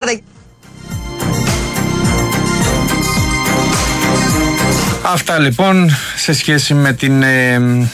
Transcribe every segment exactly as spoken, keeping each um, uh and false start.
Ελλάδα. Αυτά λοιπόν σε σχέση με την... Ε,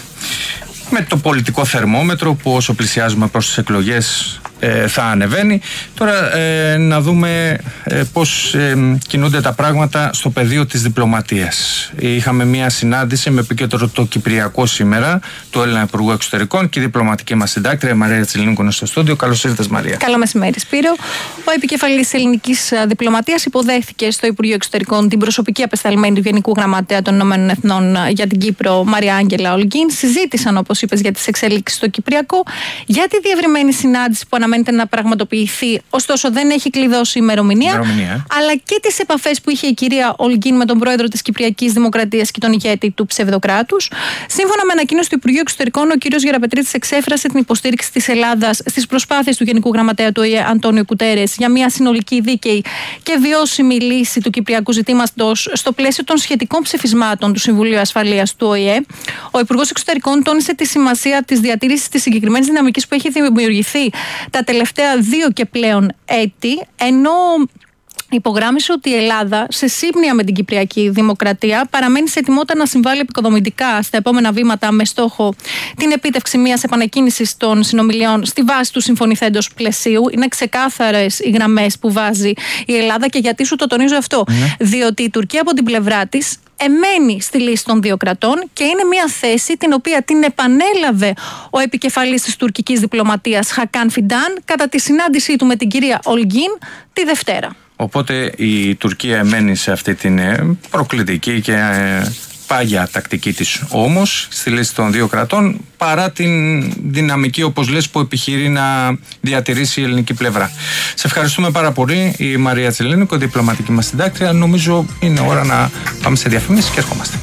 με το πολιτικό θερμόμετρο που όσο πλησιάζουμε προς τις εκλογές ε, θα ανεβαίνει. Τώρα ε, να δούμε ε, πώς ε, κινούνται τα πράγματα στο πεδίο της διπλωματίας. Είχαμε μια συνάντηση με επίκεντρο το Κυπριακό σήμερα του Έλληνα Υπουργού Εξωτερικών και η διπλωματική μας συντάκτρια Μαρία Τσιλίνικου είναι στο στούντιο. Καλώς ήρθες, Μαρία. Καλό μεσημέρι, Σπύρο. Ο επικεφαλής ελληνικής διπλωματίας υποδέχθηκε στο Υπουργείο Εξωτερικών την προσωπική απεσταλμένη του Γενικού Γραμματέα των Ηνωμένων Εθνών για την Κύπρο, Μαρία Άγγελα Ολγκίν. Συζήτησαν, όπως είπες, για τις εξέλιξεις στο Κυπριακό, για τη διευρυμένη συνάντηση που αναμένεται να πραγματοποιηθεί, ωστόσο δεν έχει κλειδώσει ημερομηνία, ημερομηνία. αλλά και τις επαφές που είχε η κυρία Ολγκίν με τον πρόεδρο της Κυπριακής Δημοκρατίας και τον ηγέτη του ψευδοκράτους. Σύμφωνα με ανακοίνωση του Υπουργείου Εξωτερικών, ο κύριος Γεραπετρίτης εξέφρασε την υποστήριξη της Ελλάδας στις προσπάθειες του Γενικού Γραμματέα του ΟΗΕ, Αντώνιο Κουτέρες, για μια συνολική, δίκαιη και βιώσιμη λύση του Κυπριακού ζητήματος στο πλαίσιο των σχετικών ψηφισμάτων του Συμβουλίου Ασφαλείας του ΟΗΕ. Ο Υπουργός Εξωτερικών τόνισε τη σημασία της διατήρησης της συγκεκριμένης δυναμικής που έχει δημιουργηθεί τα τελευταία δύο και πλέον έτη, ενώ υπογράμμισε ότι η Ελλάδα, σε σύμπνοια με την Κυπριακή Δημοκρατία, παραμένει σε ετοιμότητα να συμβάλλει επικοδομητικά στα επόμενα βήματα με στόχο την επίτευξη μιας επανεκκίνησης των συνομιλιών στη βάση του συμφωνηθέντος πλαισίου. Είναι ξεκάθαρες οι γραμμές που βάζει η Ελλάδα και γιατί σου το τονίζω αυτό. Mm. Διότι η Τουρκία από την πλευρά της εμένει στη λύση των δύο κρατών και είναι μια θέση την οποία την επανέλαβε ο επικεφαλής της τουρκικής διπλωματίας Χακάν Φιντάν κατά τη συνάντησή του με την κυρία Ολγκίν τη Δευτέρα. Οπότε η Τουρκία εμένει σε αυτή την προκλητική και πάγια τακτική της όμως στη λύση των δύο κρατών, παρά την δυναμική, όπως λες, που επιχειρεί να διατηρήσει η ελληνική πλευρά. Σε ευχαριστούμε πάρα πολύ, η Μαρία Τσιλίνικου, η διπλωματική μας συντάκτρια. Νομίζω είναι ώρα να πάμε σε διαφημίσεις και ερχόμαστε.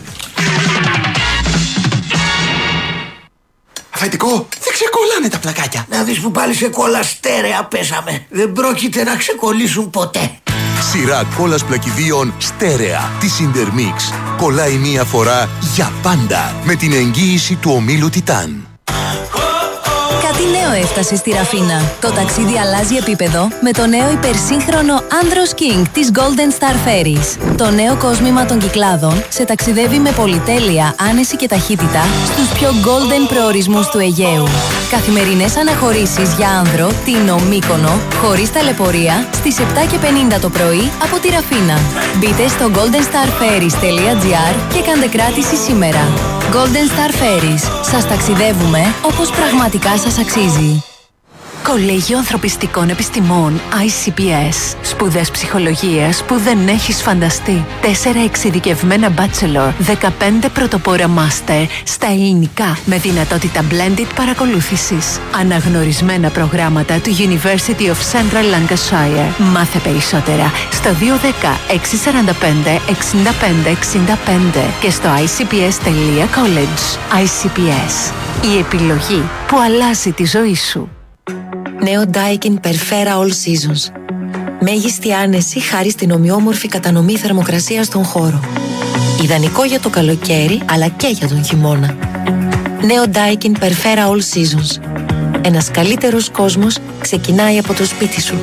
Αφεντικό, δεν ξεκολλάνε τα πλακάκια. Να δεις που πάλι σε κόλλα στέρεα πέσαμε. Δεν πρόκειται να ξεκολλήσουν ποτέ. Σειρά κόλλας πλακιδίων στέρεα της Intermix. Κολλάει μία φορά για πάντα με την εγγύηση του ομίλου Τιτάν. Κάτι νέο έφτασε στη Ραφίνα. Το ταξίδι αλλάζει επίπεδο με το νέο υπερσύγχρονο Andros King της Golden Star Ferries. Το νέο κόσμημα των Κυκλάδων σε ταξιδεύει με πολυτέλεια, άνεση και ταχύτητα στους πιο golden προορισμούς του Αιγαίου. Καθημερινές αναχωρήσεις για άνδρο, Τίνο, Μύκονο, χωρίς ταλαιπωρία, στις επτά και πενήντα το πρωί από τη Ραφίνα. Μπείτε στο golden star ferries τελεία gr και κάντε κράτηση σήμερα. Golden Star Ferries. Σας ταξιδεύουμε όπως πραγματικά σας αξίζει. Κολέγιο Ανθρωπιστικών Επιστημών άι σι πι ες. Σπουδές ψυχολογίας που δεν έχεις φανταστεί. Τέσσερα εξειδικευμένα bachelor, δεκαπέντε πρωτοπόρα master στα ελληνικά με δυνατότητα blended παρακολούθησης. Αναγνωρισμένα προγράμματα του University of Central Lancashire. Μάθε περισσότερα στο δύο ένα μηδέν έξι τέσσερα πέντε εξήντα πέντε εξήντα πέντε και στο άι σι πι ες τελεία college. άι σι πι ες. Η επιλογή που αλλάζει τη ζωή σου. Νέο Daikin Perfera All Seasons. Μέγιστη άνεση χάρη στην ομοιόμορφη κατανομή θερμοκρασίας στον χώρο. Ιδανικό για το καλοκαίρι αλλά και για τον χειμώνα. Νέο Daikin Perfera All Seasons. Ένας καλύτερος κόσμος ξεκινάει από το σπίτι σου.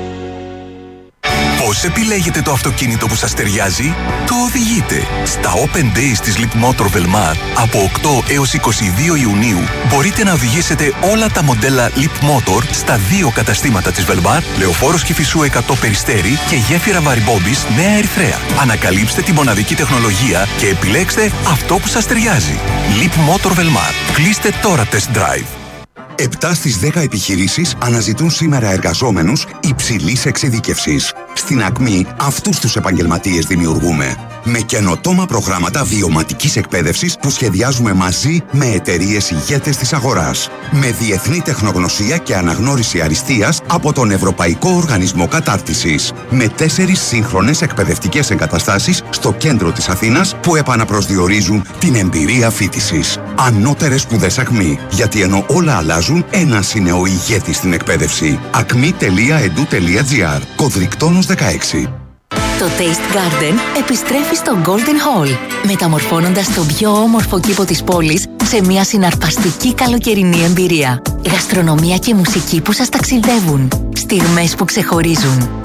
Πώς επιλέγετε το αυτοκίνητο που σας ταιριάζει? Το οδηγείτε. Στα Open Days της Leapmotor Velmar από οκτώ έως είκοσι δύο Ιουνίου μπορείτε να οδηγήσετε όλα τα μοντέλα Leapmotor στα δύο καταστήματα της Velmar, Λεωφόρος Κηφισού εκατό Περιστέρι και Γέφυρα Βαριμπόμπης Νέα Ερυθρέα. Ανακαλύψτε τη μοναδική τεχνολογία και επιλέξτε αυτό που σας ταιριάζει. Leapmotor Velmar. Κλείστε τώρα test drive. επτά στις δέκα επιχειρήσεις αναζητούν σήμερα εργαζόμενους υψηλής εξειδίκευσης. Στην Ακμή αυτούς τους επαγγελματίες δημιουργούμε. Με καινοτόμα προγράμματα βιωματικής εκπαίδευσης που σχεδιάζουμε μαζί με εταιρείες ηγέτες της αγοράς. Με διεθνή τεχνογνωσία και αναγνώριση αριστείας από τον Ευρωπαϊκό Οργανισμό Κατάρτισης. Με τέσσερις σύγχρονες εκπαιδευτικές εγκαταστάσεις στο κέντρο της Αθήνας που επαναπροσδιορίζουν την εμπειρία φοιτησης. Ανώτερες σπουδές Ακμή. Γιατί ενώ όλα αλλάζουν, ένας είναι ο ηγέτης στην εκπαίδευση. ακμή τελεία ed τελεία gr. Κωδρικτόνος δεκαέξι. Το Taste Garden επιστρέφει στο Golden Hall, μεταμορφώνοντας τον πιο όμορφο κήπο της πόλης σε μια συναρπαστική καλοκαιρινή εμπειρία. Γαστρονομία και μουσική που σας ταξιδεύουν. Στιγμές που ξεχωρίζουν.